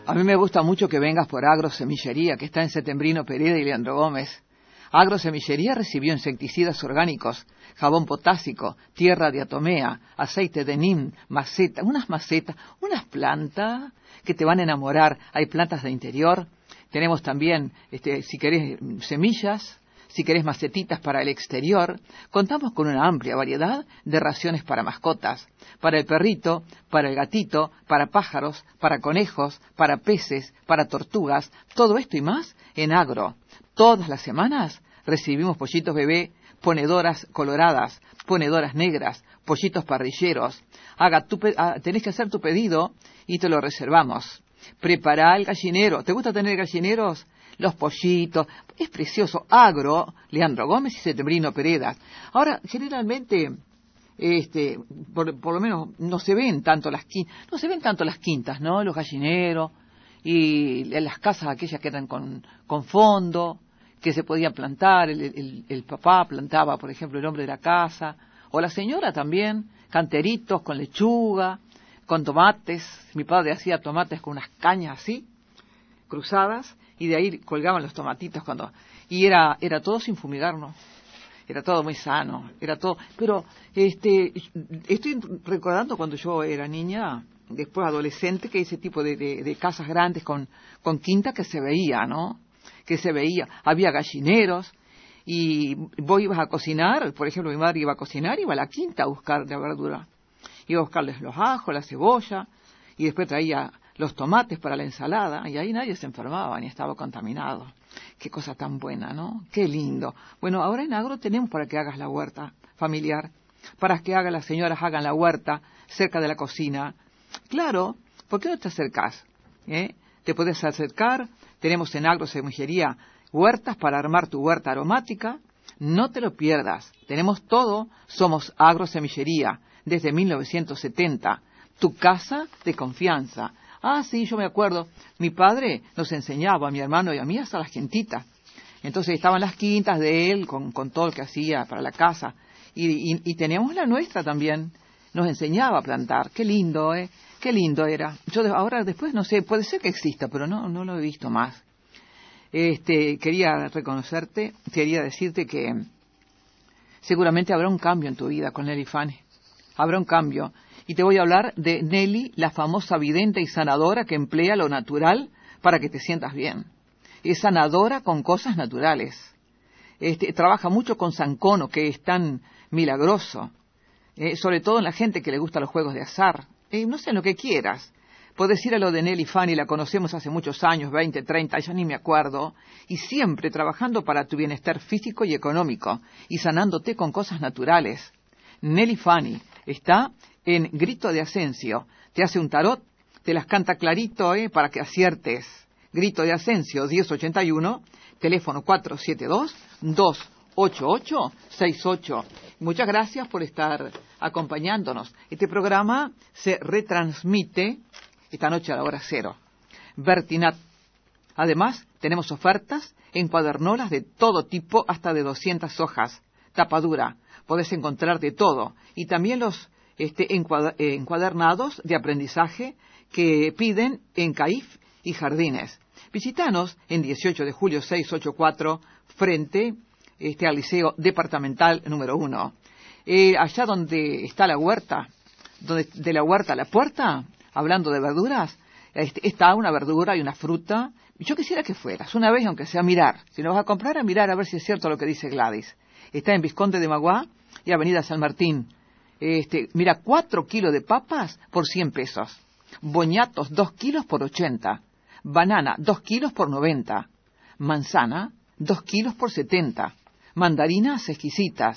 A mí me gusta mucho que vengas por Agrosemillería, que está en Setembrino Pereda y Leandro Gómez. Agrosemillería recibió insecticidas orgánicos, jabón potásico, tierra diatomea, aceite de neem, macetas, unas plantas que te van a enamorar. Hay plantas de interior. Tenemos también, si querés, semillas, si querés macetitas para el exterior. Contamos con una amplia variedad de raciones para mascotas, para el perrito, para el gatito, para pájaros, para conejos, para peces, para tortugas, todo esto y más en Agro. Todas las semanas recibimos pollitos bebé, ponedoras coloradas, ponedoras negras, pollitos parrilleros. Tenés que hacer tu pedido y te lo reservamos. Prepara el gallinero. ¿Te gusta tener gallineros? Los pollitos. Es precioso. Agro, Leandro Gómez y Setembrino Pereda. Ahora, generalmente, por lo menos no se ven tanto las quintas, ¿no? Los gallineros y las casas aquellas que eran con fondo, que se podía plantar. El papá plantaba, por ejemplo, el hombre de la casa, o la señora también, canteritos con lechuga, con tomates. Mi padre hacía tomates con unas cañas así, cruzadas, y de ahí colgaban los tomatitos y era todo sin fumigar, ¿no? Era todo muy sano, era todo. Pero estoy recordando cuando yo era niña, después adolescente, que ese tipo de casas grandes con quinta que se veía, ¿no? Que se veía. Había gallineros, y vos ibas a cocinar, por ejemplo, mi madre iba a cocinar, iba a la quinta a buscar la verdura. Iba a buscarles los ajos, la cebolla, y después traía los tomates para la ensalada, y ahí nadie se enfermaba ni estaba contaminado. Qué cosa tan buena, ¿no? Qué lindo. Bueno, ahora en Agro tenemos para que hagas la huerta familiar, para que las señoras hagan la huerta cerca de la cocina. Claro, ¿por qué no te acercás? Te puedes acercar. Tenemos en Agrosemillería huertas para armar tu huerta aromática. No te lo pierdas. Tenemos todo. Somos Agrosemillería desde 1970. Tu casa de confianza. Ah, sí, yo me acuerdo. Mi padre nos enseñaba, a mi hermano y a mí, hasta las quintitas. Entonces estaban las quintas de él con todo lo que hacía para la casa. Y teníamos la nuestra también. Nos enseñaba a plantar. Qué lindo, ¿eh? Qué lindo era. Yo ahora después no sé, puede ser que exista, pero no lo he visto más. Quería reconocerte, quería decirte que seguramente habrá un cambio en tu vida con Nelly Fanny. Habrá un cambio. Y te voy a hablar de Nelly, la famosa vidente y sanadora que emplea lo natural para que te sientas bien. Es sanadora con cosas naturales. Trabaja mucho con sancono, que es tan milagroso. Sobre todo en la gente que le gusta los juegos de azar. No sé, lo que quieras. Podés ir a lo de Nelly Fanny, la conocemos hace muchos años, 20, 30, ya ni me acuerdo. Y siempre trabajando para tu bienestar físico y económico. Y sanándote con cosas naturales. Nelly Fanny está en Grito de Ascencio. Te hace un tarot, te las canta clarito, para que aciertes. Grito de Ascencio, 1081, teléfono 472-288-68. Muchas gracias por estar acompañándonos. Este programa se retransmite esta noche a la hora 0. Vertinat. Además, tenemos ofertas en cuadernolas de todo tipo, hasta de 200 hojas. Tapadura. Podés encontrar de todo. Y también los encuadernados de aprendizaje que piden en CAIF y Jardines. Visítanos en 18 de julio 684 frente al Liceo Departamental número 1. Allá donde está la huerta, de la huerta a la puerta, hablando de verduras, está una verdura y una fruta. Yo quisiera que fueras una vez, aunque sea a mirar. Si no vas a comprar, a mirar a ver si es cierto lo que dice Gladys. Está en Vizconde de Maguá y Avenida San Martín. Mira, 4 kilos de papas por 100 pesos. Boñatos, 2 kilos por 80. Banana, 2 kilos por 90. Manzana, 2 kilos por 70. Mandarinas exquisitas.